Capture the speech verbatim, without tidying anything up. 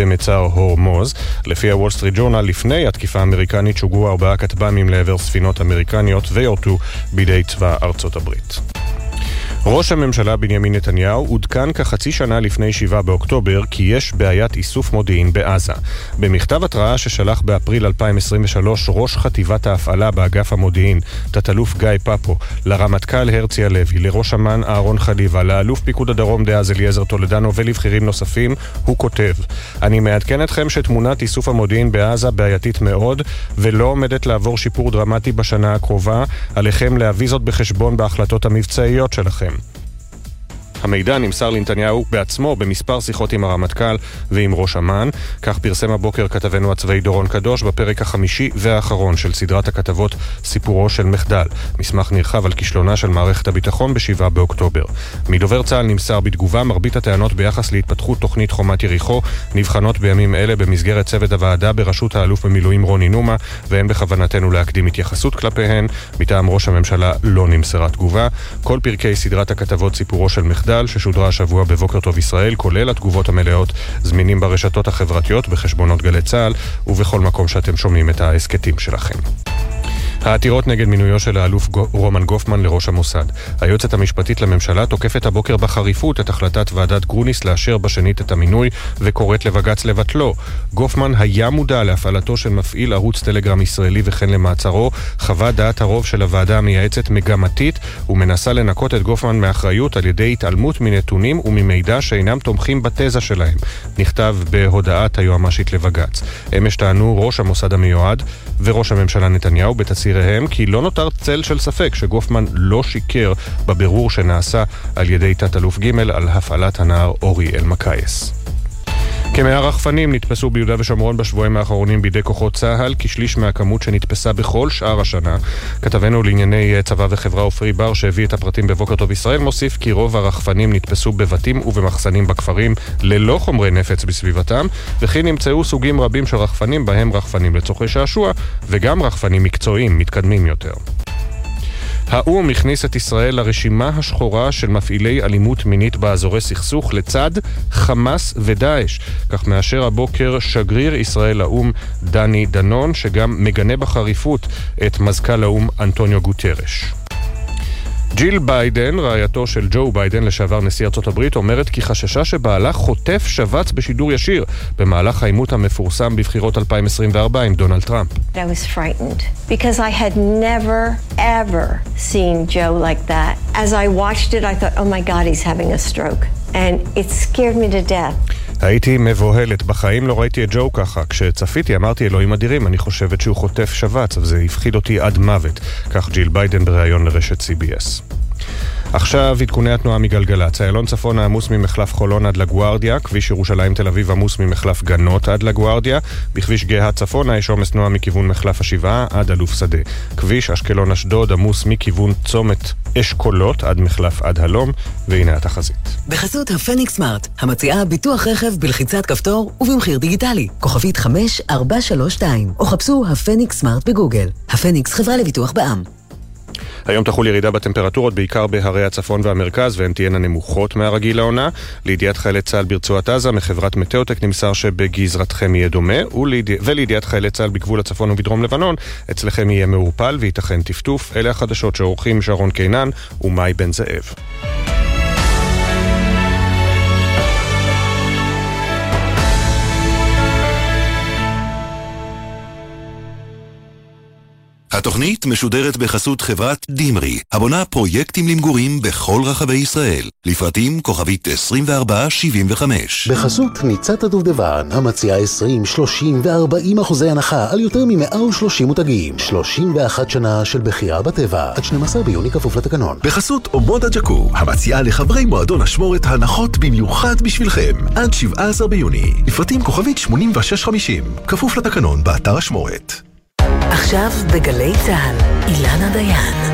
מצר הורמוז. לפי הוול סטריט ג'ורנל, לפני התקיפה האמריקנית שוגרו ארבעה כטב"מים לעבר ספינות אמריקניות ויורטו בידי צבא ארצות הברית. ראש הממשלה בנימין נתניהו עודכן כחצי שנה לפני שבעה באוקטובר כי יש בעיית איסוף מודיעין בעזה. במכתב התראה ששלח באפריל אלפיים עשרים ושלוש ראש חטיבת ההפעלה באגף המודיעין, תת-אלוף גיא פאפו, לרמטכ"ל הרצי הלוי, לראש אמ"ן אהרון חליבה, לאלוף פיקוד הדרום דאז אליעזר טולדנו ולבחירים נוספים, הוא כותב: אני מעדכן אתכם שתמונת איסוף המודיעין בעזה בעייתית מאוד ולא עומדת לעבור שיפור דרמטי בשנה הקרובה. עליכם להביא זאת בחשבון בהחלטות המבצעיות שלכם. המידע נמסר לנתניהו בעצמו במספר שיחות עם הרמטכ"ל ועם ראש אמ"ן. כך פרסם הבוקר כתבנו הצבאי דורון קדוש בפרק החמישי והאחרון של סדרת הכתבות סיפורו של מחדל, מסמך נרחב על כישלונה של מערכת הביטחון בשבעה באוקטובר. מדובר צה"ל נמסר בתגובה: מרבית הטענות ביחס להתפתחות תוכנית חומת יריחו נבחנות בימים אלה במסגרת צוות הוועדה בראשות האלוף במילואים רוני נומה, ואין בכוונתנו להקדים התייחסות כלפיהן. מטעם ראש הממשלה לא נמסרה תגובה. כל פרקי סדרת הכתבות סיפורו של מחדל ששודרה השבוע בבוקר טוב ישראל, כולל התגובות המלאות, זמינים ברשתות החברתיות, בחשבונות גלי צה"ל ובכל מקום שאתם שומעים את העסקטים שלכם. העתירות נגד מינויו של האלוף רומן גופמן לראש המוסד. היועצת המשפטית לממשלה תוקפת הבוקר בחריפות את החלטת ועדת גרוניס לאשר בשנית את המינוי וקוראת לבג"ץ לבטלו. גופמן היה מודע להפעלתו של מפעיל ערוץ טלגרם ישראלי וכן למעצרו. חוות דעת הרוב של הוועדה המייעצת מגמתית ומנסה לנקות את גופמן מאחריות על ידי התעלמות מנתונים וממידע שאינם תומכים בתזה שלהם, נכתב בהודעת היועמ"שית לבג"ץ. אמש טענו ראש המוסד המיועד וראש הממשלה נתניהו בתצהיריהם כי לא נותר צל של ספק שגופמן לא שיקר בבירור שנעשה על ידי תת-אלוף ג' על הפעלת הנער אורי אלמקייס. כמאה רחפנים נתפסו ביהודה ושומרון בשבועיים האחרונים בידי כוחות צה"ל, כשליש מהכמות שנתפסה בכל שאר השנה. כתבנו לענייני צבא וחברה אופרי בר שהביא את הפרטים בבוקר טוב ישראל מוסיף כי רוב הרחפנים נתפסו בבתים ובמחסנים בכפרים ללא חומרי נפץ בסביבתם, וכי נמצאו סוגים רבים של רחפנים, בהם רחפנים לצורכי שעשוע וגם רחפנים מקצועיים מתקדמים יותר. האו"ם הכניס את ישראל לרשימה השחורה של מפעילי אלימות מינית באזורי סכסוך לצד חמאס ודאעש. כך מאשר הבוקר שגריר ישראל לאו"ם דני דנון, שגם מגנה בחריפות את מזכ"ל האו"ם אנטוניו גוטרש. ג'יל ביידן, רעייתו של ג'ו ביידן, לשעבר נשיא ארצות הברית, אומרת כי חששה שבעלה חוטף שבץ בשידור ישיר במהלך העימות המפורסם בבחירות אלפיים עשרים וארבע עם דונלד טראמפ. I was frightened because I had never ever seen Joe like that. As I watched it, I thought, oh my God, he's having a stroke. And it scared me to death. הייתי מבוהלת, בחיים לא ראיתי את ג'ו ככה. כשצפיתי אמרתי, אלוהים אדירים, אני חושבת שהוא חוטף שבץ, וזה הפחיד אותי עד מוות. כך ג'יל ביידן בריאיון לרשת סי בי אס. עכשיו עדכוני התנועה מגלגלצ. איילון צפון עמוס ממחלף חולון עד לגוארדיה, כביש ירושלים תל אביב עמוס ממחלף גנות עד לגוארדיה, בכביש גאה צפונה יש עומס תנועה מכיוון מחלף השבעה עד אלוף שדה. כביש אשקלון אשדוד עמוס מכיוון צומת אשכולות עד מחלף עד הלום, והנה התחזית. בחסות הפניקס סמארט, המציעה ביטוח רכב בלחיצת כפתור ובמחיר דיגיטלי, כוכבית חמש ארבע שלוש שתיים, או חפשו הפניקס סמארט בגוגל. הפניקס חברה לביטוח בע"מ. היום תחול ירידה בטמפרטורות בעיקר בהרי הצפון והמרכז, והן תהיינה נמוכות מהרגיל לעונה. לידיעת חיילי צה"ל ברצועת עזה מחברת מטאוטק נמסר שבגזרתכם יהיה דומה, ולידיעת חיילי צה"ל בגבול הצפון ובדרום לבנון אצלכם יהיה מעורפל וייתכן טפטוף. אלה החדשות שעורכים שרון קינן ומאי בן זאב. התוכנית משודרת בחסות חברת דימרי, הבונה פרויקטים למגורים בכל רחבי ישראל. לפרטים כוכבית עשרים וארבע שבעים וחמש. בחסות ניצת הדובדבן, המציעה עשרים, שלושים ו-ארבעים אחוזי הנחה על יותר מ-מאה ושלושים מותגים. שלושים ואחת שנה של בחירה בטבע, עד שנים עשר ביוני כפוף לתקנון. בחסות אומודה ג'קו, המציעה לחברי מועדון השמורת הנחות במיוחד בשבילכם, עד שבעה עשר ביוני. לפרטים כוכבית שמונים ושש חמישים, כפוף לתקנון באתר השמורת. עכשיו בגלי צהל, אילנה דיין.